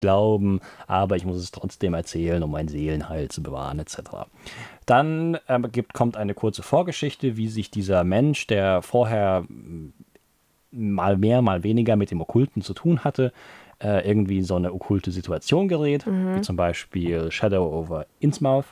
glauben, aber ich muss es trotzdem erzählen, um mein Seelenheil zu bewahren, etc. Dann kommt eine kurze Vorgeschichte, wie sich dieser Mensch, der vorher mal mehr, mal weniger mit dem Okkulten zu tun hatte, irgendwie in so eine okkulte Situation gerät, wie zum Beispiel Shadow over Innsmouth.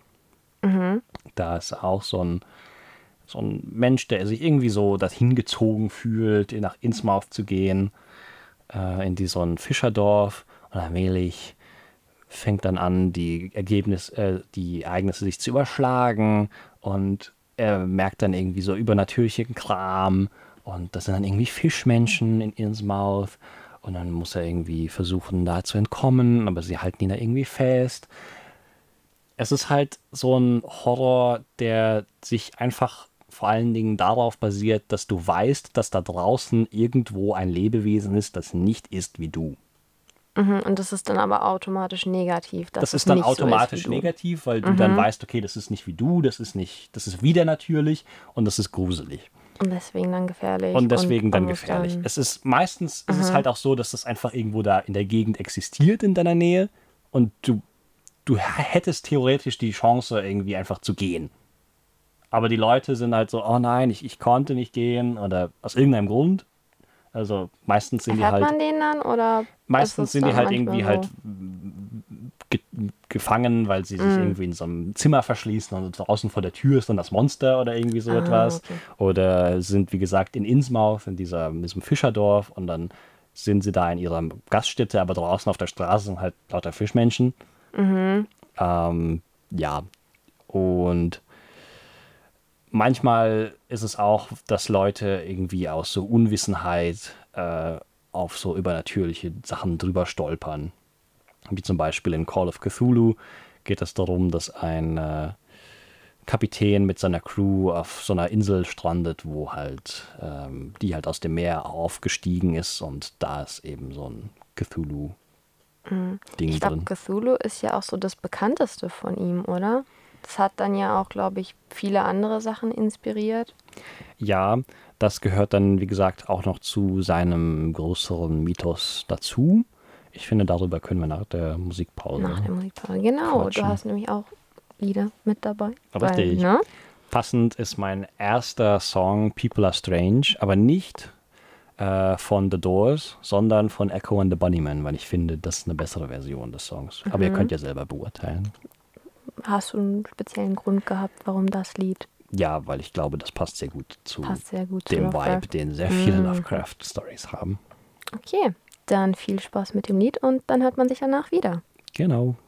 Da ist auch so ein Mensch, der sich irgendwie so dahin gezogen fühlt, nach Innsmouth zu gehen, in so ein Fischerdorf. Und allmählich fängt dann an, die Ereignisse sich zu überschlagen und er merkt dann irgendwie so übernatürlichen Kram und das sind dann irgendwie Fischmenschen in Innsmouth und dann muss er irgendwie versuchen, da zu entkommen, aber sie halten ihn da irgendwie fest. Es ist halt so ein Horror, der sich einfach vor allen Dingen darauf basiert, dass du weißt, dass da draußen irgendwo ein Lebewesen ist, das nicht ist wie du. Und das ist dann aber automatisch negativ, dass Das es ist dann nicht so ist wie automatisch du. negativ, weil du dann weißt, okay, das ist nicht wie du, das ist wieder natürlich und das ist gruselig. Und deswegen dann gefährlich. Und deswegen man dann muss gefährlich. dann- Es ist meistens ist es halt auch so, dass das einfach irgendwo da in der Gegend existiert in deiner Nähe und du hättest theoretisch die Chance, irgendwie einfach zu gehen. Aber die Leute sind halt so, oh nein, ich konnte nicht gehen oder aus irgendeinem Grund. Also meistens sind die Erfährt halt, man den dann oder ist meistens es sind die dann halt manchmal irgendwie so? halt ge gefangen, weil sie sich irgendwie in so einem Zimmer verschließen und draußen vor der Tür ist dann das Monster oder irgendwie so etwas. Okay. Oder sind, wie gesagt, in Innsmouth, in diesem Fischerdorf und dann sind sie da in ihrer Gaststätte, aber draußen auf der Straße sind halt lauter Fischmenschen. Ja, und manchmal ist es auch, dass Leute irgendwie aus so Unwissenheit auf so übernatürliche Sachen drüber stolpern. Wie zum Beispiel in Call of Cthulhu geht es darum, dass ein Kapitän mit seiner Crew auf so einer Insel strandet, wo halt, die halt aus dem Meer aufgestiegen ist und da ist eben so ein Cthulhu-Ding Ich glaube, drin. Cthulhu ist ja auch so das bekannteste von ihm, oder? Das hat dann ja auch, glaube ich, viele andere Sachen inspiriert. Ja, das gehört dann, wie gesagt, auch noch zu seinem größeren Mythos dazu. Ich finde, darüber können wir nach der Musikpause Nach der Musikpause. Genau, du quatschen. hast nämlich auch Lieder mit dabei. Richtig. Ne? Passend ist mein erster Song People Are Strange, aber nicht von The Doors, sondern von Echo and the Bunnymen, weil ich finde, das ist eine bessere Version des Songs. Aber ihr könnt ja selber beurteilen. Hast du einen speziellen Grund gehabt, warum das Lied Ja, weil ich glaube, das passt sehr gut zu passt sehr gut zu dem Vibe, Lovecraft? den sehr viele Lovecraft-Stories haben. Okay, dann viel Spaß mit dem Lied und dann hört man sich danach wieder. Genau.